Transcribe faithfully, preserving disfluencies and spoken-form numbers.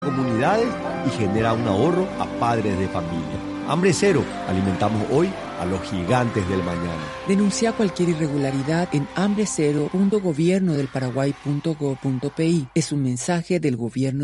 comunidades y genera un ahorro a padres de familia. Hambre cero, alimentamos hoy a los gigantes del mañana. Denuncia cualquier irregularidad en hambre cero punto gobierno del paraguay punto gob punto pe. Es un mensaje del gobierno